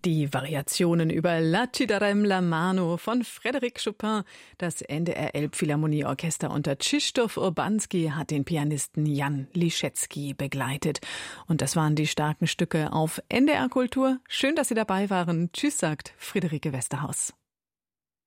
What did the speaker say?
Die Variationen über La ci darem la mano von Frédéric Chopin. Das NDR Elbphilharmonieorchester unter Krzysztof Urbanski hat den Pianisten Jan Liszewski begleitet. Und das waren die starken Stücke auf NDR Kultur. Schön, dass Sie dabei waren. Tschüss, sagt Friederike Westerhaus.